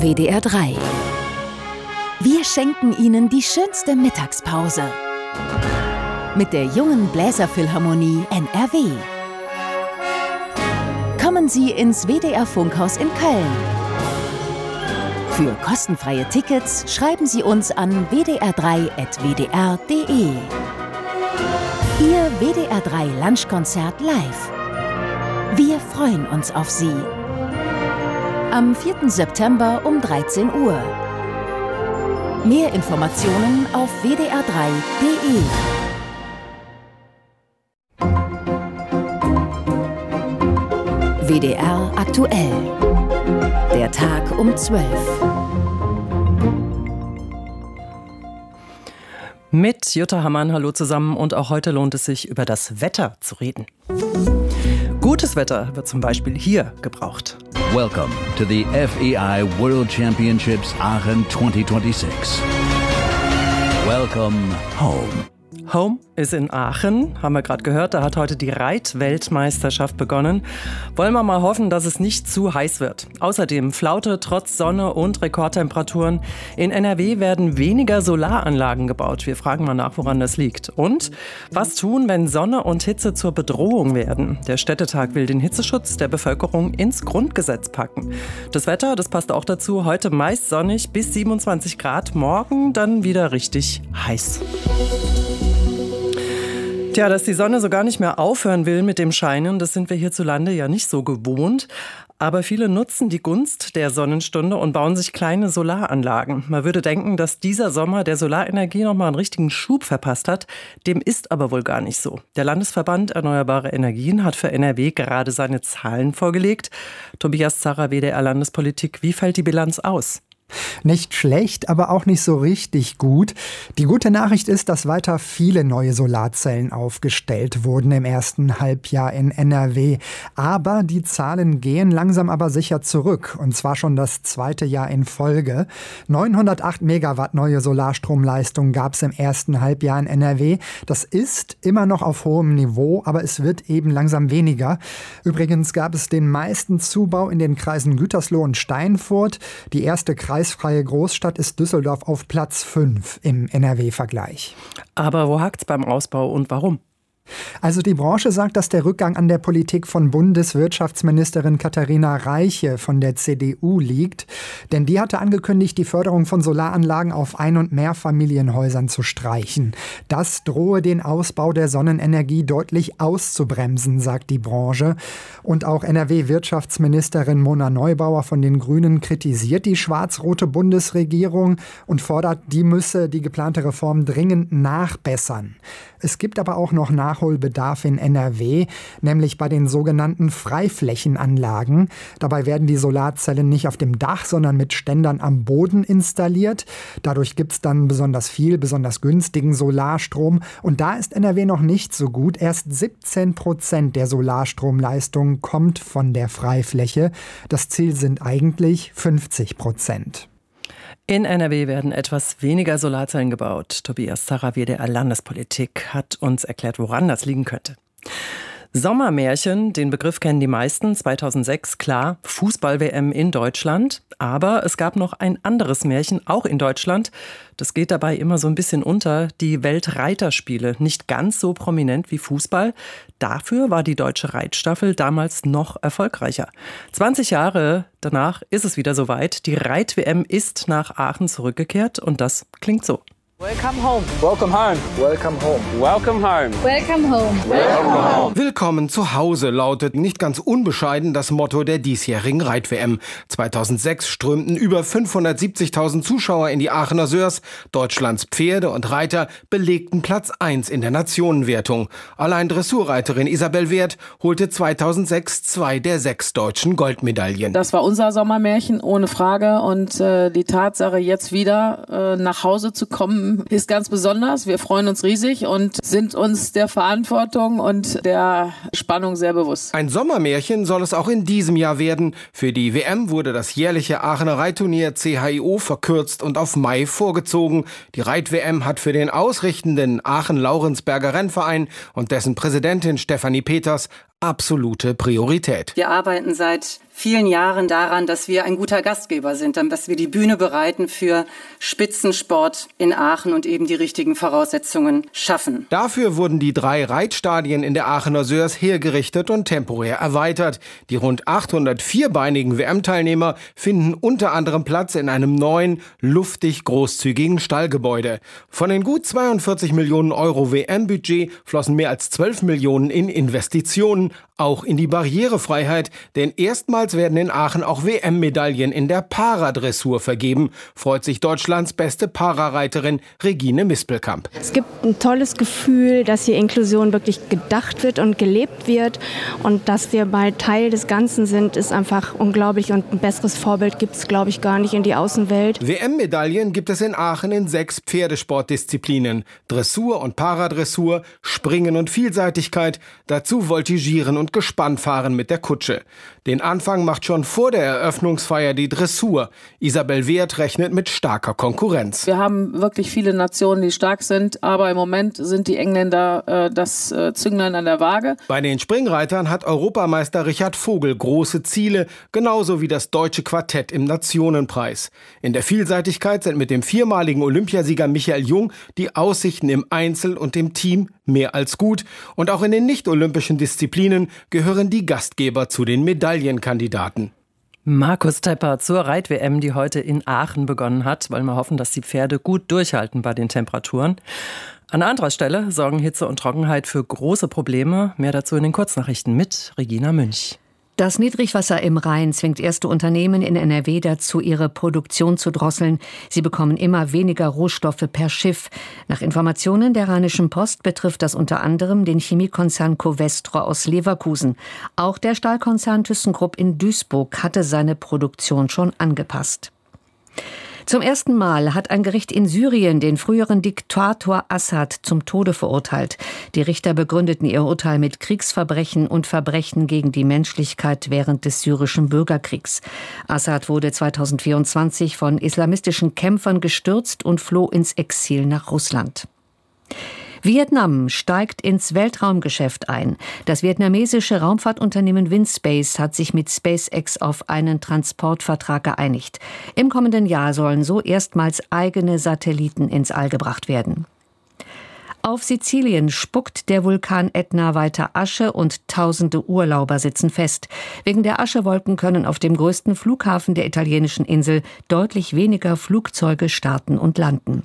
WDR 3. Wir schenken Ihnen die schönste Mittagspause mit der Jungen Bläserphilharmonie NRW. Kommen Sie ins WDR Funkhaus in Köln. Für kostenfreie Tickets schreiben Sie uns an wdr3@wdr.de. Ihr WDR 3 Lunchkonzert live. Wir freuen uns auf Sie. Am 4. September um 13 Uhr. Mehr Informationen auf wdr3.de. WDR aktuell. Der Tag um 12. Mit Jutta Hammann, hallo zusammen, und auch heute lohnt es sich, über das Wetter zu reden. Gutes Wetter wird zum Beispiel hier gebraucht. Welcome to the FEI World Championships Aachen 2026. Welcome home. Home ist in Aachen, haben wir gerade gehört. Da hat heute die Reit-Weltmeisterschaft begonnen. Wollen wir mal hoffen, dass es nicht zu heiß wird. Außerdem Flaute trotz Sonne und Rekordtemperaturen. In NRW werden weniger Solaranlagen gebaut. Wir fragen mal nach, woran das liegt. Und was tun, wenn Sonne und Hitze zur Bedrohung werden? Der Städtetag will den Hitzeschutz der Bevölkerung ins Grundgesetz packen. Das Wetter, das passt auch dazu. Heute meist sonnig bis 27 Grad. Morgen dann wieder richtig heiß. Tja, dass die Sonne so gar nicht mehr aufhören will mit dem Scheinen, das sind wir hierzulande ja nicht so gewohnt. Aber viele nutzen die Gunst der Sonnenstunde und bauen sich kleine Solaranlagen. Man würde denken, dass dieser Sommer der Solarenergie nochmal einen richtigen Schub verpasst hat. Dem ist aber wohl gar nicht so. Der Landesverband Erneuerbare Energien hat für NRW gerade seine Zahlen vorgelegt. Tobias Zarrer, WDR Landespolitik, wie fällt die Bilanz aus? Nicht schlecht, aber auch nicht so richtig gut. Die gute Nachricht ist, dass weiter viele neue Solarzellen aufgestellt wurden im ersten Halbjahr in NRW. Aber die Zahlen gehen langsam aber sicher zurück. Und zwar schon das zweite Jahr in Folge. 908 Megawatt neue Solarstromleistung gab es im ersten Halbjahr in NRW. Das ist immer noch auf hohem Niveau, aber es wird eben langsam weniger. Übrigens gab es den meisten Zubau in den Kreisen Gütersloh und Steinfurt. Die erste kreisfreie Großstadt ist Düsseldorf auf Platz 5 im NRW-Vergleich. Aber wo hakt's beim Ausbau und warum? Also die Branche sagt, dass der Rückgang an der Politik von Bundeswirtschaftsministerin Katharina Reiche von der CDU liegt. Denn die hatte angekündigt, die Förderung von Solaranlagen auf Ein- und Mehrfamilienhäusern zu streichen. Das drohe den Ausbau der Sonnenenergie deutlich auszubremsen, sagt die Branche. Und auch NRW-Wirtschaftsministerin Mona Neubauer von den Grünen kritisiert die schwarz-rote Bundesregierung und fordert, die müsse die geplante Reform dringend nachbessern. Es gibt aber auch noch Nachholbedarf in NRW, nämlich bei den sogenannten Freiflächenanlagen. Dabei werden die Solarzellen nicht auf dem Dach, sondern mit Ständern am Boden installiert. Dadurch gibt es dann besonders günstigen Solarstrom. Und da ist NRW noch nicht so gut. Erst 17% der Solarstromleistung kommt von der Freifläche. Das Ziel sind eigentlich 50%. In NRW werden etwas weniger Solarzellen gebaut. Tobias Zarrer, WDR Landespolitik, hat uns erklärt, woran das liegen könnte. Sommermärchen, den Begriff kennen die meisten. 2006, klar, Fußball-WM in Deutschland. Aber es gab noch ein anderes Märchen, auch in Deutschland. Das geht dabei immer so ein bisschen unter. Die Weltreiterspiele, nicht ganz so prominent wie Fußball. Dafür war die deutsche Reitstaffel damals noch erfolgreicher. 20 Jahre danach ist es wieder soweit. Die Reit-WM ist nach Aachen zurückgekehrt und das klingt so. Welcome home. Welcome home. Welcome home. Welcome home. Welcome home. Welcome home. Willkommen zu Hause lautet nicht ganz unbescheiden das Motto der diesjährigen Reit-WM. 2006 strömten über 570.000 Zuschauer in die Aachener Sörs. Deutschlands Pferde und Reiter belegten Platz 1 in der Nationenwertung. Allein Dressurreiterin Isabel Wert holte 2006 2 der 6 deutschen Goldmedaillen. Das war unser Sommermärchen, ohne Frage. Und die Tatsache, jetzt wieder nach Hause zu kommen, ist ganz besonders. Wir freuen uns riesig und sind uns der Verantwortung und der Spannung sehr bewusst. Ein Sommermärchen soll es auch in diesem Jahr werden. Für die WM wurde das jährliche Aachener Reitturnier CHIO verkürzt und auf Mai vorgezogen. Die Reit-WM hat für den ausrichtenden Aachen-Laurensberger Rennverein und dessen Präsidentin Stefanie Peters absolute Priorität. Wir arbeiten seit vielen Jahren daran, dass wir ein guter Gastgeber sind, dass wir die Bühne bereiten für Spitzensport in Aachen und eben die richtigen Voraussetzungen schaffen. Dafür wurden die 3 Reitstadien in der Aachener Sörs hergerichtet und temporär erweitert. Die rund 800 vierbeinigen WM-Teilnehmer finden unter anderem Platz in einem neuen, luftig großzügigen Stallgebäude. Von den gut 42 Millionen Euro WM-Budget flossen mehr als 12 Millionen in Investitionen, auch in die Barrierefreiheit, denn erstmals werden in Aachen auch WM-Medaillen in der Paradressur vergeben, freut sich Deutschlands beste Parareiterin Regine Mispelkamp. Es gibt ein tolles Gefühl, dass hier Inklusion wirklich gedacht wird und gelebt wird und dass wir bald Teil des Ganzen sind, ist einfach unglaublich und ein besseres Vorbild gibt es, glaube ich, gar nicht in die Außenwelt. WM-Medaillen gibt es in Aachen in 6 Pferdesportdisziplinen, Dressur und Paradressur, Springen und Vielseitigkeit, dazu Voltigieren und Gespannfahren mit der Kutsche. Den Anfang macht schon vor der Eröffnungsfeier die Dressur. Isabel Wehrt rechnet mit starker Konkurrenz. Wir haben wirklich viele Nationen, die stark sind, aber im Moment sind die Engländer das Zünglein an der Waage. Bei den Springreitern hat Europameister Richard Vogel große Ziele, genauso wie das deutsche Quartett im Nationenpreis. In der Vielseitigkeit sind mit dem 4-maligen Olympiasieger Michael Jung die Aussichten im Einzel und im Team mehr als gut. Und auch in den nicht-olympischen Disziplinen gehören die Gastgeber zu den Medaillenkandidaten. Markus Tepper zur Reit-WM, die heute in Aachen begonnen hat. Wollen wir hoffen, dass die Pferde gut durchhalten bei den Temperaturen. An anderer Stelle sorgen Hitze und Trockenheit für große Probleme. Mehr dazu in den Kurznachrichten mit Regina Münch. Das Niedrigwasser im Rhein zwingt erste Unternehmen in NRW dazu, ihre Produktion zu drosseln. Sie bekommen immer weniger Rohstoffe per Schiff. Nach Informationen der Rheinischen Post betrifft das unter anderem den Chemiekonzern Covestro aus Leverkusen. Auch der Stahlkonzern ThyssenKrupp in Duisburg hatte seine Produktion schon angepasst. Zum ersten Mal hat ein Gericht in Syrien den früheren Diktator Assad zum Tode verurteilt. Die Richter begründeten ihr Urteil mit Kriegsverbrechen und Verbrechen gegen die Menschlichkeit während des syrischen Bürgerkriegs. Assad wurde 2024 von islamistischen Kämpfern gestürzt und floh ins Exil nach Russland. Vietnam steigt ins Weltraumgeschäft ein. Das vietnamesische Raumfahrtunternehmen Winspace hat sich mit SpaceX auf einen Transportvertrag geeinigt. Im kommenden Jahr sollen so erstmals eigene Satelliten ins All gebracht werden. Auf Sizilien spuckt der Vulkan Ätna weiter Asche und tausende Urlauber sitzen fest. Wegen der Aschewolken können auf dem größten Flughafen der italienischen Insel deutlich weniger Flugzeuge starten und landen.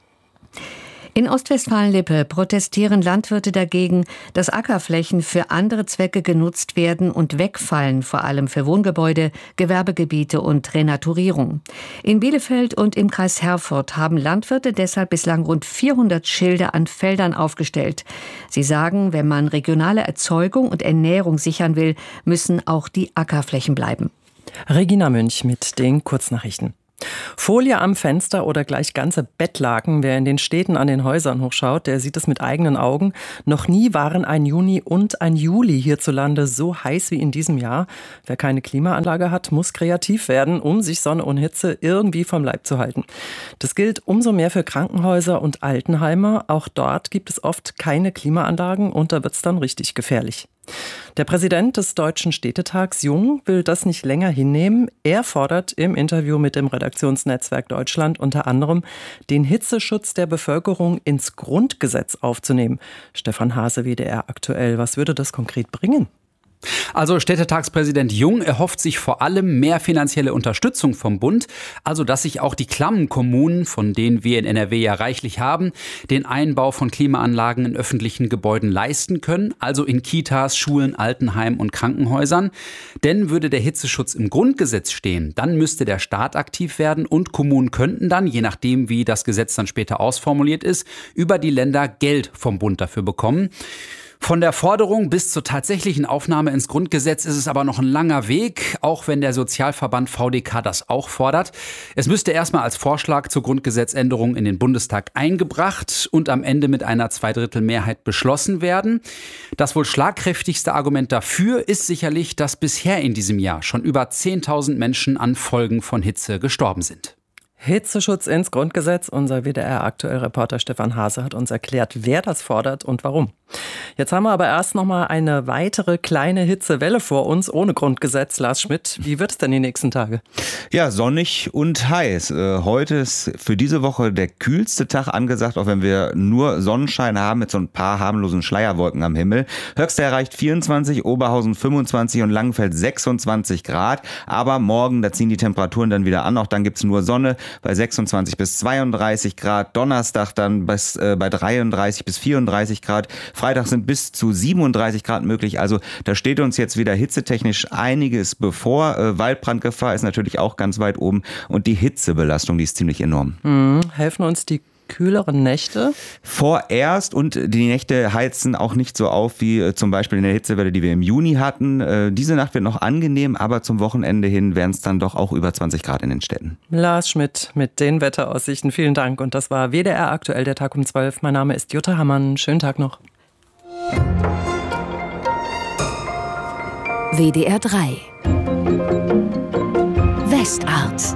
In Ostwestfalen-Lippe protestieren Landwirte dagegen, dass Ackerflächen für andere Zwecke genutzt werden und wegfallen, vor allem für Wohngebäude, Gewerbegebiete und Renaturierung. In Bielefeld und im Kreis Herford haben Landwirte deshalb bislang rund 400 Schilder an Feldern aufgestellt. Sie sagen, wenn man regionale Erzeugung und Ernährung sichern will, müssen auch die Ackerflächen bleiben. Regina Münch mit den Kurznachrichten. Folie am Fenster oder gleich ganze Bettlaken. Wer in den Städten an den Häusern hochschaut, der sieht es mit eigenen Augen. Noch nie waren ein Juni und ein Juli hierzulande so heiß wie in diesem Jahr. Wer keine Klimaanlage hat, muss kreativ werden, um sich Sonne und Hitze irgendwie vom Leib zu halten. Das gilt umso mehr für Krankenhäuser und Altenheime. Auch dort gibt es oft keine Klimaanlagen und da wird es dann richtig gefährlich. Der Präsident des Deutschen Städtetags, Jung, will das nicht länger hinnehmen. Er fordert im Interview mit dem Redaktionsnetzwerk Deutschland unter anderem, den Hitzeschutz der Bevölkerung ins Grundgesetz aufzunehmen. Stefan Hase, WDR aktuell. Was würde das konkret bringen? Also Städtetagspräsident Jung erhofft sich vor allem mehr finanzielle Unterstützung vom Bund, also dass sich auch die klammen Kommunen, von denen wir in NRW ja reichlich haben, den Einbau von Klimaanlagen in öffentlichen Gebäuden leisten können, also in Kitas, Schulen, Altenheimen und Krankenhäusern. Denn würde der Hitzeschutz im Grundgesetz stehen, dann müsste der Staat aktiv werden und Kommunen könnten dann, je nachdem wie das Gesetz dann später ausformuliert ist, über die Länder Geld vom Bund dafür bekommen. Von der Forderung bis zur tatsächlichen Aufnahme ins Grundgesetz ist es aber noch ein langer Weg, auch wenn der Sozialverband VDK das auch fordert. Es müsste erstmal als Vorschlag zur Grundgesetzänderung in den Bundestag eingebracht und am Ende mit einer Zweidrittelmehrheit beschlossen werden. Das wohl schlagkräftigste Argument dafür ist sicherlich, dass bisher in diesem Jahr schon über 10.000 Menschen an Folgen von Hitze gestorben sind. Hitzeschutz ins Grundgesetz. Unser WDR-Aktuell-Reporter Stefan Hase hat uns erklärt, wer das fordert und warum. Jetzt haben wir aber erst noch mal eine weitere kleine Hitzewelle vor uns ohne Grundgesetz. Lars Schmidt, wie wird es denn die nächsten Tage? Ja, sonnig und heiß. Heute ist für diese Woche der kühlste Tag angesagt, auch wenn wir nur Sonnenschein haben mit so ein paar harmlosen Schleierwolken am Himmel. Höchster erreicht 24, Oberhausen 25 und Langenfeld 26 Grad. Aber morgen, da ziehen die Temperaturen dann wieder an. Auch dann gibt's nur Sonne bei 26 bis 32 Grad. Donnerstag dann bei 33 bis 34 Grad. Freitag sind bis zu 37 Grad möglich. Also da steht uns jetzt wieder hitzetechnisch einiges bevor. Waldbrandgefahr ist natürlich auch ganz weit oben. Und die Hitzebelastung, die ist ziemlich enorm. Helfen uns die kühleren Nächte? Vorerst, und die Nächte heizen auch nicht so auf wie zum Beispiel in der Hitzewelle, die wir im Juni hatten. Diese Nacht wird noch angenehm, aber zum Wochenende hin werden es dann doch auch über 20 Grad in den Städten. Lars Schmidt mit den Wetteraussichten. Vielen Dank. Und das war WDR aktuell, der Tag um 12. Mein Name ist Jutta Hammann. Schönen Tag noch. WDR 3 Westart.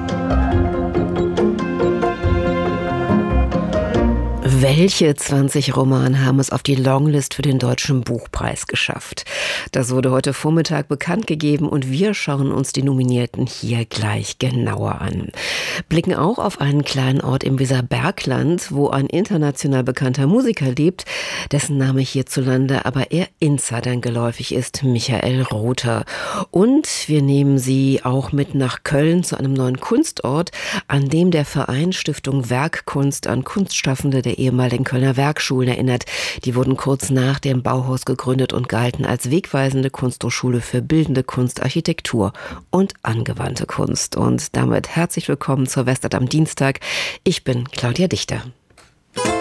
Welche 20 Romane haben es auf die Longlist für den Deutschen Buchpreis geschafft? Das wurde heute Vormittag bekannt gegeben und wir schauen uns die Nominierten hier gleich genauer an. Blicken auch auf einen kleinen Ort im Weserbergland, wo ein international bekannter Musiker lebt, dessen Name hierzulande aber eher Insidern geläufig ist, Michael Rother. Und wir nehmen Sie auch mit nach Köln zu einem neuen Kunstort, an dem der Verein Stiftung Werkkunst an Kunstschaffende der ehemaligen Kölner Werkschulen erinnert. Die wurden kurz nach dem Bauhaus gegründet und galten als wegweisende Kunsthochschule für bildende Kunst, Architektur und angewandte Kunst. Und damit herzlich willkommen zur Westart am Dienstag. Ich bin Claudia Dichter.